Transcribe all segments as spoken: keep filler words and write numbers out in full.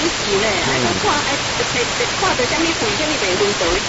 是呢，哎，看哎，看看到什么肥，什么白分都一种。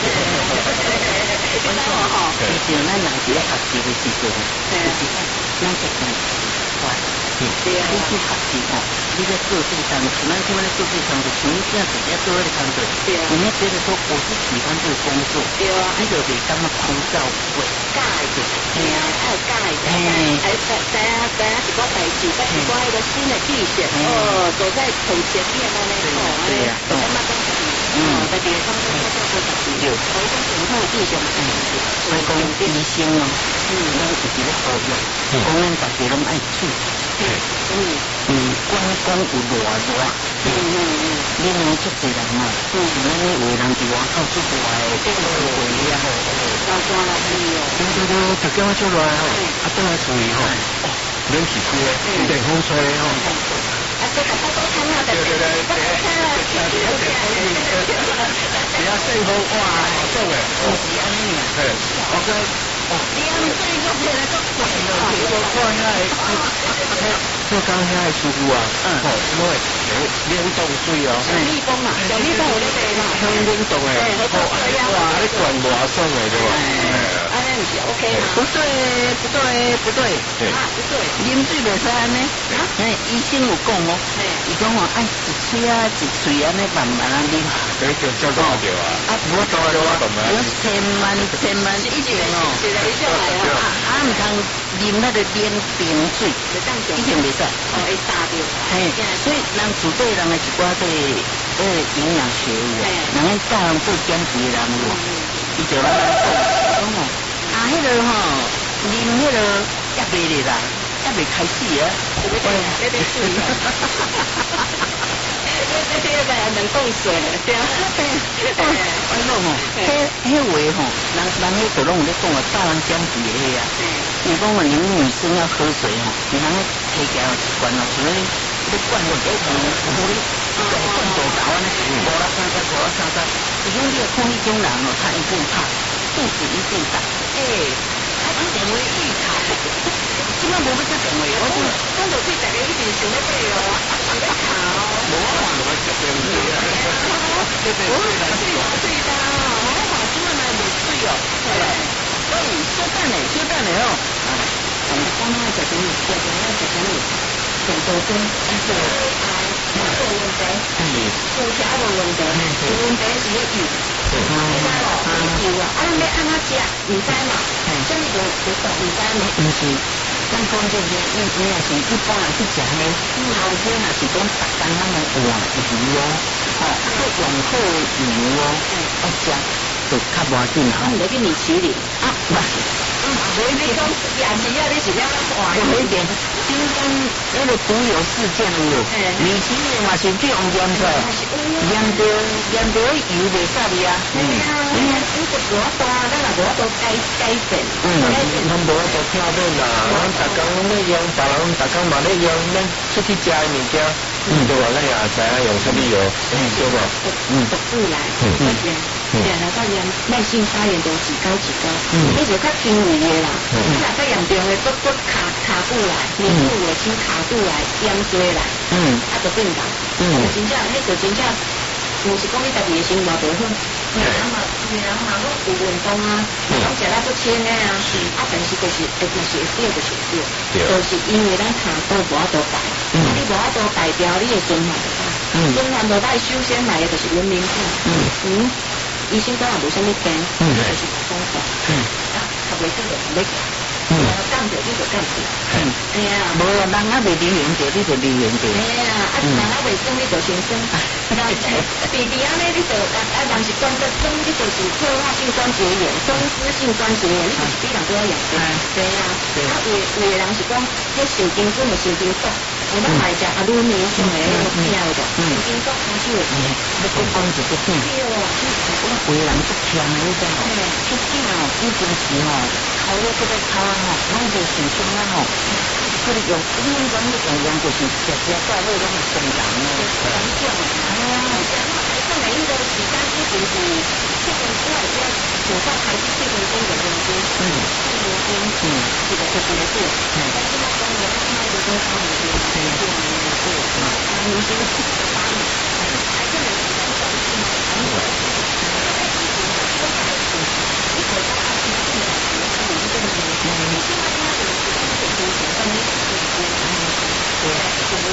知道吼？ 其实咱人伫咧学习的时阵，就是咱一定快。对啊，你去学习吼，你在做这个工作，咱现在在做这个工作，像你这样子在做这个工作，对啊，你会觉得说我是喜欢这个工作，对啊，你就袂感觉枯燥无味， 教的，对啊，爱教的，哎，哎，知知啊知啊，一个代志，甲一个迄个新的知识，哦，都在从前面安尼讲，安尼，就感觉讲是，嗯，特别讲讲讲讲讲是，有，我讲上好的印象，嗯，所以讲医生哦，嗯，咱有伫咧好用，讲咱大家拢爱注意。嗯嗯，光光有热热，嗯嗯嗯，你能出济人嘛？嗯，咱呢有人伫外口出热的，对对对啊，老大老弟哦，对对对，就叫我出来吼，啊，倒来注意吼，哦，冷气开的，电风吹的吼，啊，这个包包餐啊，对对对，包包餐啊，只要顺风哇，好重诶，不是安尼啊，对，我讲。哦，你安尼对个起来都贵了，我看遐个，做工遐个师傅啊，哦，因为冷冻水哦，小蜜蜂嘛，小蜜蜂有咧卖嘛，香冷冻诶，哇，你管偌爽诶对吧？安尼是 OK 嘛？不对，不对，不对，啊，不对，啉水袂使安尼，哎，医生有讲哦，伊讲哦，爱一喙啊一喙安尼慢慢啊啉， 这就照顾着啊， 啊，无多了，我千万千万一定哦。啊啊！唔通啉那个冷冰水，一定袂使。哦，会杀掉。嘿，所以人自对人的一寡对呃营养学有啊，人个教人做减肥的人有，伊就来讲，讲哦，啊，迄个吼，啉迄个也袂哩啦，也袂开始啊。对对对对。这个个冷冻水，对啊，哎呦吼，迄迄话吼，人人迄都拢有咧讲啊，大人减肥的迄啊，你讲啊，你们女生要喝水吼，你人提起来一罐哦，所以你灌落去，无你灌多高安尼，五啦三十，五啦三十，所以你要看迄种人哦，他一定胖，肚子一定大，哎，他一定会预考。今晚无要做电话，我就讲到对大家一定想要买哦，想要考。无看落去接电话啊！我最最大哦，我看今晚来无水哦。嗯，小等下，小等下哦。啊，我们刚刚食什么？食什么？食什么？红豆粥，还是啊？无问题。嗯。薯条无问题。无问题是要油。你知无？油啊！啊，咱要安怎食？唔知嘛？什么无无懂？唔知呢？唔是。咱讲这个，你你也是一般人去食呢，头先也是讲逐工咱来换油哦，吼，去用好油哦，要食就较无紧吼。你来去米其林啊？唔是，所以你讲夜市啊，你是了换有一点。今天那个毒油事件有，米其林嘛是去用盐出，盐着盐着油袂杀你啊。嗯，你看你个多大，咱也无多改改变。嗯， 咱无多挑战啦，咱逐工咧用，别人逐工嘛咧用，咱出去食的物件，嗯，对吧？咱也知影用什么油，嗯，对吧？ 嗯，不自然，嗯嗯，对啊，发炎、慢性发炎都几高几高，嗯，你就较轻微的啦，你若较严重的，骨骨卡卡住来，黏住的先卡住来，淹水来，嗯，啊，就变重，嗯，真正，迄就真正，毋是讲你家己的生活不好，人嘛，人嘛，拢有运动啊，拢食得不清的啊，啊，但是就是，会就是会掉就是会掉，就是因为咱骹都无法度排，你无法度排掉，你的循环就歹，循环就歹，首先来的就是文明病，嗯嗯，医生讲也无啥物病，就是方法，嗯，啊，较袂记就袂记。嗯，降着你就降起来。嗯，哎呀，无人啊袂流行着，你就流行着。哎呀，啊人啊袂生你就先生。弟弟安尼你就啊啊，人是关节肿，你就是退化性关节炎、风湿性关节炎，你就是比人都要严重。对啊，啊有有的人是讲，迄神经根的神经毒，我们来食阿鲁米上的那个片的，神经毒开始会，要不帮就不变。对哦，我有的人不强的，你知道吗？出镜哦，以前是哦。头咧这个头吼，拢是受伤啊吼，佢哋用根本讲啲用用就是直接在那种生长咯，生长啊，像每一个洗干净就是这种之外要手上还是这种工的东西，嗯，这个东西这个这个是，但是那种我看到的都是他们的，对对对，啊，明星发明。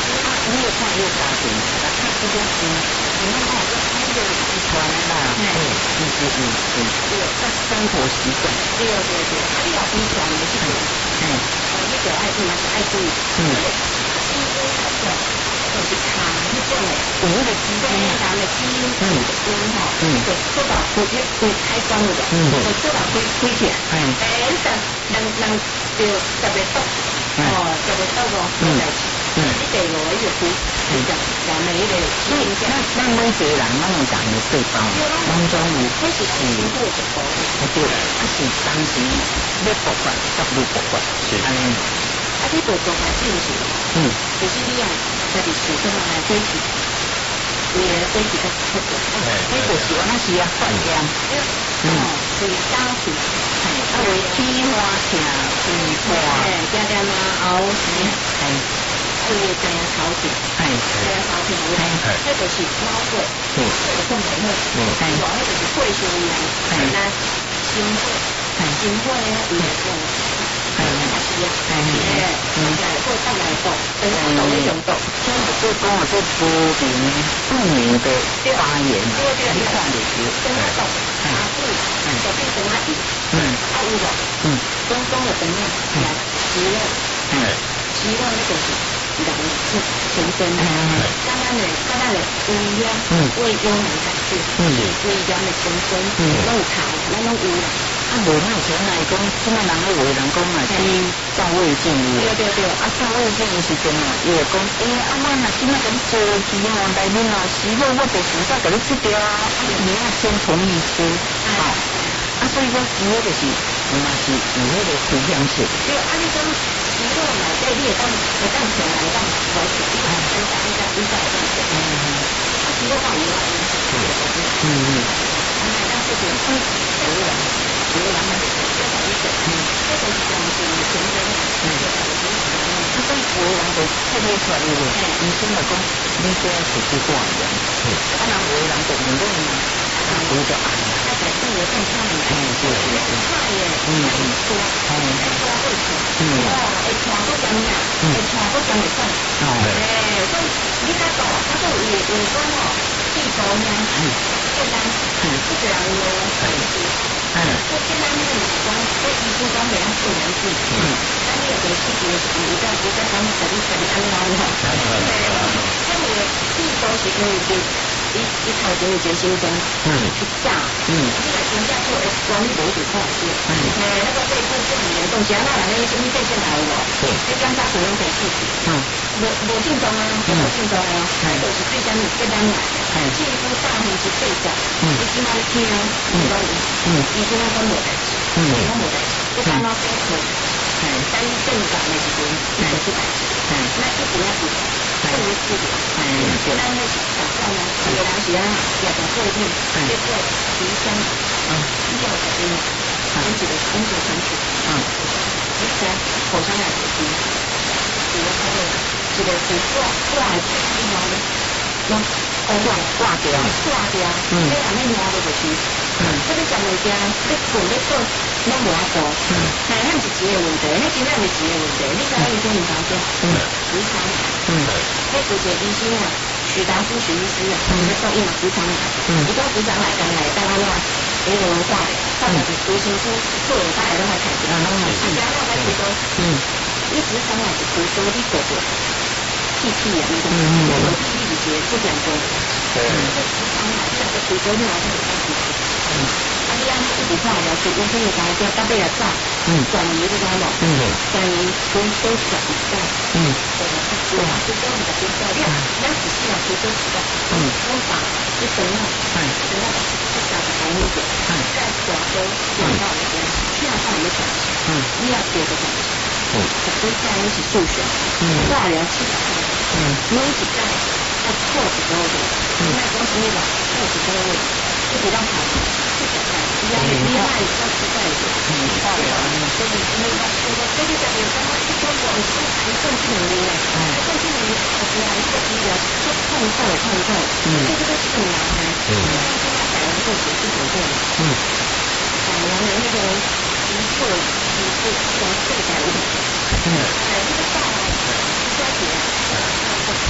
你也看又家庭，那看这个嗯，你们看这还有遗传啦，嗯嗯嗯嗯嗯，对，那生活习惯， 对对对，啊，你若遗传的这个， 嗯， 你就爱注意，是爱注意，嗯，基因那种就是卡那种的， 有那个基因， 咱的基因嗯嗯吼， 嗯， 就做到开开开关了的，嗯，就做到开开起来，嗯，哎，但人人就特别多，哦，特别多个好代志。嗯，你第五个就开，就讲讲每一个基因这样。 咱每一个人拢有同个细胞，当中有那是是一步一步， 对，啊是当时要爆发，甲不爆发，是安尼。 啊，你做做法是毋是？嗯，就是你啊，家己手上来过去，你个过去较较多。 迄就是我那时啊发炎， 嗯，是高血， 哎，啊为天花疼，天花， 哎，加加嘛后是，哎，啊有知影头疼，哎，知影头疼，哎，迄就是脑血，嗯，这个控制好，嗯，哎，另外迄就是血循环，哎，那心血，哎，心血咧有个种。哎，是啊，哎，嗯，来做带来做，等下懂那种懂。 所以就讲我这不明不明的发言啊，你看就是， 等下懂，查布，手臂等下底，嗯，啊有无？嗯，中中的等下，来，肌肉，哎，肌肉那个是人是全身，刚刚的刚刚的微量，嗯，微量能感觉，嗯，微量的全身，嗯，拢有头，咱拢有。 啊，无那像来讲，即摆人咧话人讲嘛，去照胃镜有。 对对对， 啊，照胃镜的时阵嘛，伊会讲，诶，啊，我若今仔甲你做去哦，内面哦，是否我就想再甲你切掉啊？啊，你要先同意书，好。啊，所以讲，伊迄就是，嘛是有迄个危险性。 对，啊，你讲肌肉内底你会当会当上来当来做，你讲你讲你讲你讲会当做，嗯嗯，啊，肌肉放有啊，嗯嗯，啊，来当做做，嗯，有啊。有人嘛，要搞一个，嗯，这个是讲是全身，嗯， 啊，所以有人就看得出来有无？医生就讲，你这是去挂的，嗯，啊，人有人就唔认嘛，啊，有就按， 啊，就对我更快耶， 嗯，对对对， 快耶，嗯嗯，多，嗯，多会快，嗯，哦，会快不讲呀，会快不讲会快，哦，哎，所以你那个，他说有有讲哦，地沟呢，嗯，简单，嗯，不这样哟，嗯。嗯，我简单那个讲，这医生讲袂晓做人事，嗯，咱你有个细节是，有在有在讲家己家己安怎吼，对，因为地沟是因为是，伊伊头前有一个心脏，嗯，去炸，嗯，你若真正做 X 光，你无一定看得见，嗯，嘿，那个肺部这么严重，其他那人咧什么肺腺癌无，嗯，迄检查可能可以试试，嗯，无无症状啊，无症状啊，迄就是对啥物简单来，嗯，皮肤大痕是对照，嗯，你起码你听，嗯，嗯，医生讲无代志，嗯，讲无代志，你看到说可以，嗯，但是正常的时阵，你就出代志，嗯，那一定要是正为治疗，嗯，咱那是习惯啊，有的人是啊，也在做病，结果提升，嗯，以后就变，变一个变一个程序，嗯，你知互相来决定，一个他的一个是挂挂的地方呢，用挂挂掉，挂掉，嗯，你安尼换落就是。嗯，这个食物件，你滚你做，拢无法做。嗯，嘿，那是钱的问题，那真正是钱的问题。你知影医生唔知影？嗯，时常。嗯，迄有一个医生啊，许达夫许医师啊，他们在做伊嘛时常来。嗯，伊讲时常来，刚来当安怎？因为我化疗，化疗是随身夫做有大概拢来开始，啊，拢来试。啊，那开始说，嗯，你时常来是随身你做过，屁屁啊，你讲，我有屁屁是节不讲过。对。这时常来，这个随身你来就有开始。嗯，啊，你安尼一直化疗，是医生就讲叫到尾来走，嗯，转移你知道无？嗯，转移回收转移到，嗯，对啦，对啦，回收你的回收量，咱仔细来回收起来，嗯，方法你等下，嗯，等下再加个白米酒，嗯，再抓收转到那边，骗到你的转移，嗯，你要学的转移，嗯，可跟在一起数学，嗯，化疗七十，嗯，每一代要错几多的，嗯，那东西那个错几多的。就比较好，是的，比较厉害，比较实在一点。嗯，对啊，所以那个那个这个讲有刚刚是中国是癌症病例嘞，癌症病例我觉得还是医疗就痛痛痛痛，嗯，这个都是很难的。嗯，现在改良做手术很多了。嗯，改良的那个一次一次从这个改良。嗯，改这个大来，加起来，我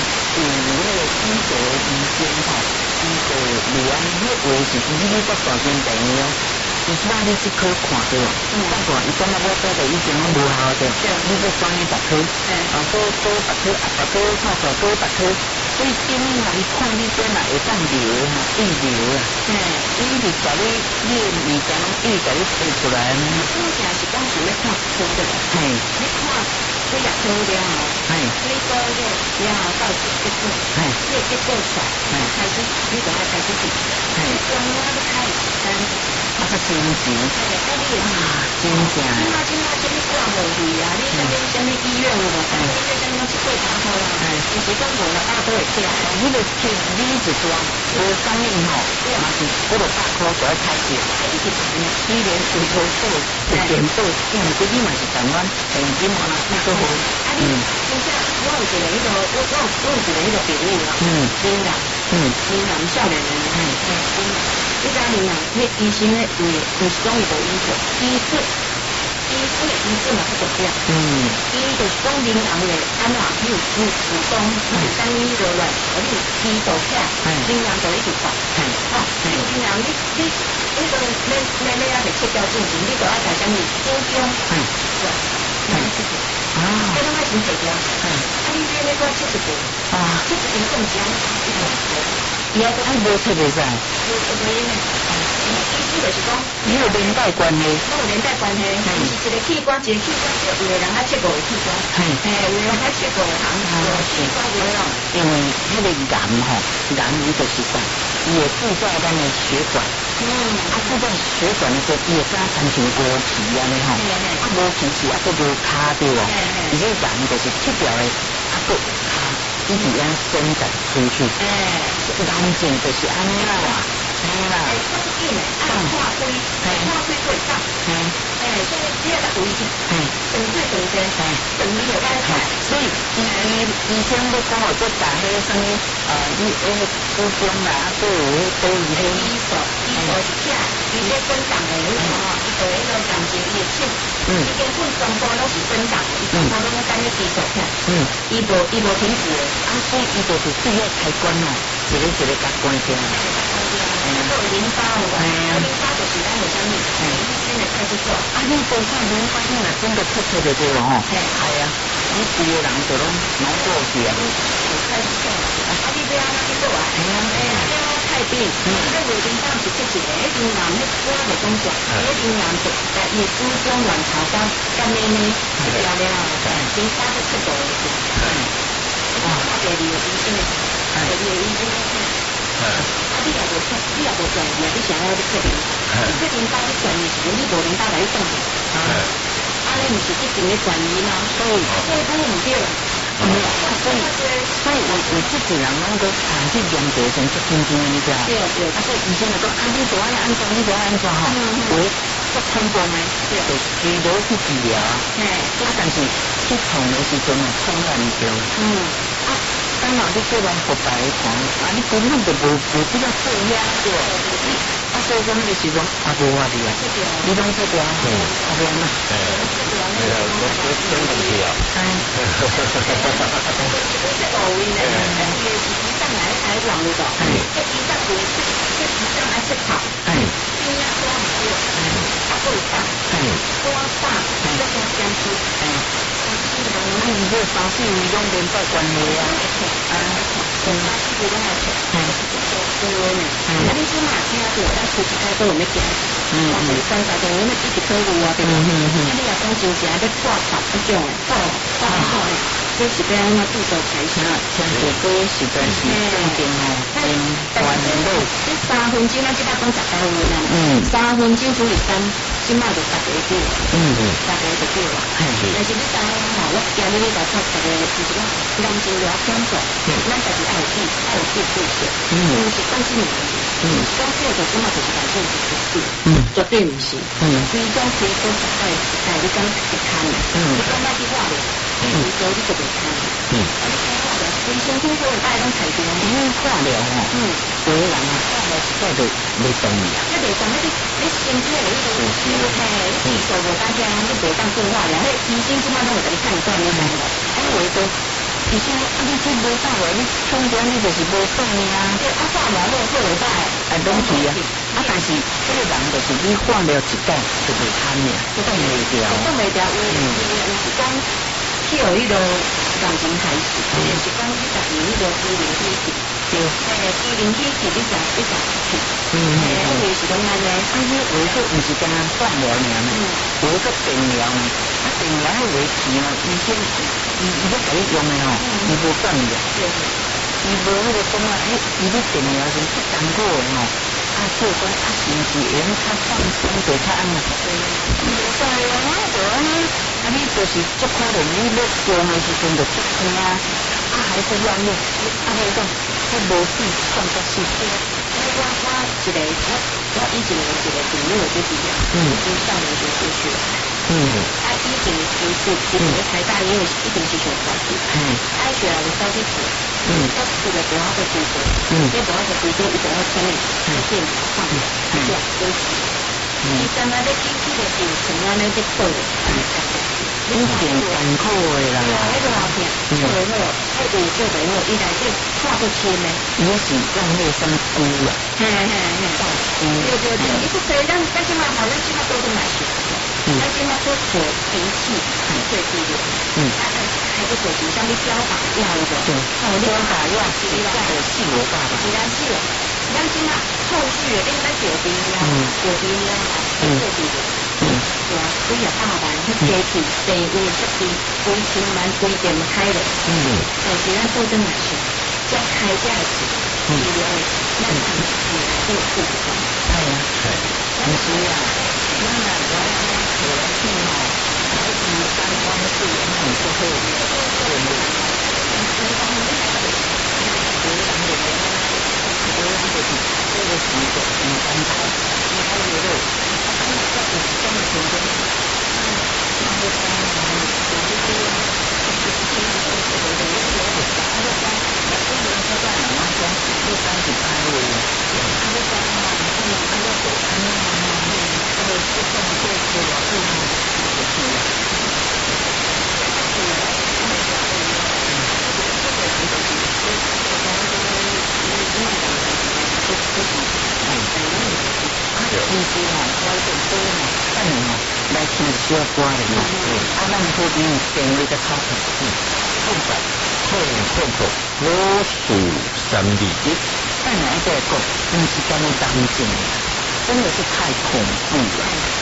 有那个医学医生吼，伊就离安迄话是伊咧做大间病哦，伊即摆你即科看过，不过伊讲啊，我做着已经拢无效着，你再转去别科，啊，多多别科，啊，别科看看多别科，所以今日啊，伊看你这哪会当流啊，预流啊，伊就甲你你物件拢预甲你推出来。 我正是讲想要看书的， 嘿， 你看几日书了后， 嘿， 几个月了后到结结果， 嘿， 你结果出来，开始你就要开始读，嘿，中午要开始三， 啊个真钱， 嘿，到你啊， 真正。 今嘛今嘛什么挂无去啊？你什么什么医院有无？什么什么去过查好啦？其实讲无啦，大都会起来。 迄个听你一说，无反应吼，嘛是嗰个大科就要开始， 一直谈， 你连水头做、有点做，因为你嘛是台湾现金嘛啦，那个好。 啊，你真正我有一个迄个，我我我有一个迄个朋友啦，嗯，闽南，嗯，闽南少年人，嗯，闽南，你知闽南迄医生迄位，毋是讲伊无医术，医术，医术的医术嘛较重要，嗯，伊就是讲闽南的安怎，比如普普通，比如讲你落来，而你医做起来，闽南就一直做，哦，闽南你你你个你你你啊，是七条进前，你就要在啥物新疆，嗯，对，嗯，七条。啊，这拢爱先提掉，嗯，啊，你这那个七十步，啊，七十步更强，一百步， 伊还还无出袂使， 无出袂呢，意思就是讲， 你有连带关系， 我有连带关系，是一个器官，一个器官，有的人爱切五个器官，嘿，嘿，有的人爱切五个行，器官有咯， 因为迄个癌吼，癌伊就是啥，伊会附在咱的血管，嗯，啊附在血管的时候，伊会啥产生无皮安尼吼，啊无皮是啊佫无卡对哦。伊这癌就是切掉的，啊个卡一直安伸展出去，哎，癌症就是安尼啦，安尼啦， 哎，它是硬的，按化灰，哎，化灰会上，哎，哎，现在第二个回去，哎，等最等先，哎，等你有办法， 所以医医医生都讲我做打迄什么呃，你迄个骨浆啦，啊，都有都有迄医术，医术是起来，伊咧增长的，伊就迄个感情伊会切。嗯，伊根本全部拢是增长的，伊全部拢要干咧继续起来。嗯，伊无伊无停止的， 啊，所以伊就是对个开关哦，一个一个甲关起来。 哎，都有淋巴有啊，淋巴就是咱有啥物，哎，医生来开始做。 啊，你做啥淋巴你若真个出出就对了吼。嘿，系啊，你规个人就拢脑过去啊。 就开始做啊，啊，你要安怎去做啊？哎呀，哎呀，这太病，嗯，这有淋巴是出一个，迄淋巴迄我袂讲错，迄淋巴是在伊子宫卵巢干干咩咩，一条了，淋巴就出大了。嗯，啊，第二个医生的，第二个医生的。啊！你也无出，你也无转移啊！你想要你确定？你确定把你转移时，你无能打来动的。啊！啊，你毋是一定的转移吗？所以，所以不唔对。嗯，所以， 所以我我自己人拢都啊去研究成足天天的，你知道？ 对对。 啊，所以医生就讲啊，你就爱安怎，你就爱安怎吼。嗯嗯。为足成功的，就随落去治疗。嘿。啊，但是去创的时阵啊，创了唔对。嗯。啊。当然，你做人服白看，啊，你根本就无无必要做遐对，啊，所以讲你是讲啊无法度啊，你拢做掉，嗯，啊对嘛，哎， 哎呀，我我真不需要，哎，哈哈哈哈哈哈， 这个位呢，也是一上来还往那个，哎，这一上回去，这一上来是跑，哎，边呀多唔多，哎，啊够大，哎，多大，这个相处，哎。 那你这方式你用连带关系啊？啊，嗯， 这个还是，嗯，多呢。啊，你起码听到咱出去开都有咩惊？嗯嗯。三十多，我们一直科有啊，对吧？嗯嗯。啊，你若讲真正要挂头那种的，挂挂好的，这是要安怎制作才行？ 听说过实在是正经哦，真关路。 这三分钟咱即摆讲十八分钟，嗯，三分钟除以三，即摆就十个几，嗯嗯，十个就几了。但是你知影吼，我今日你来看十个，就是讲男性聊工作，咱家己爱有记，爱有记住些，嗯，不是讲这么，嗯，讲这个即摆就是讲这个是记，嗯，绝对唔是，嗯，规种规种实在实在，你讲会看，嗯，你讲卖去画的，嗯，所以你就袂看，嗯，啊，你讲画的，规身躯所有大拢睇掉， 因为化疗吼，嗯，有的人啊，化疗实在就袂动啊， 那袂动，那你你身体有迄个有肌肉嘿，你技术无当家，你袂当做化疗，迄医生即摆拢会甲你看断你来了，哎，我说。 其实啊，你这无法的，你通常你就是无法呀。 对，啊，法毛我做袂歹， 啊，拢是啊。啊，但是这个人就是你换了一代就袂贪呢，放袂掉。 放袂掉，有有有是讲去有迄个感情开始，也是讲你家己迄个机灵体质。对，诶，机灵体质你才你才去。嗯嗯。诶，我就是讲安尼， 啊，你有个毋是干放疗尔呢，有个电疗呢，啊，电疗迄个钱哦，医生伊伊要甲你用的哦，伊无放疗。伊无迄个讲啊，迄伊咧电疗是不艰苦的哦。啊，做讲啊，是毋是会用较放松，就较安尼？无在啊，无安尼，啊，你就是足可能你咧用的时阵就足惊，啊，还是要用，啊，迄种迄无必创作是对。 我我一个我我以前有一个朋友就是嗯，从少年学出去了。嗯，啊，以前其实其实台大也有一定是学会计，嗯，啊，学校就走去做，嗯，我是个不要的读书，嗯，因为不要的读书一定要听你看电脑放的，这样休息。你将来的机器的是从安尼在做， 有点艰苦的啦。 对啊，迄个老片做的好，迄有做的好，伊内底看不清的， 伊是用那什么菇啊？ 嘿嘿嘿，稻菇。对对对，伊不可以让咱今嘛好，咱今嘛都是买熟的，咱今嘛做做仪器很最低的，嗯，啊啊，还不做什么标靶药的，对，哦，标靶药是啦， 细罗爸爸， 是啦是啦，咱今嘛后续的，因为咱酒精呀，酒精呀，嗯，做这个。嗯，对啊，几啊百万，迄价钱地位足低，几千万、几点开的。嗯，但是咱做真难事，才开价的时，医疗的，咱是是来做付出。 哎呀，但是啊，咱那个我来听哦，还是三方四人很不会的，对不对？三方四人，有两个人，有两个人，这个是一个很单纯，你还有肉。其实哦，我一种多哦，等哦，来听小歌的嘛。啊，咱好朋友电话个操作，控制控控控五四三二一。 再来一个，不是干那当真，真的是太恐怖了。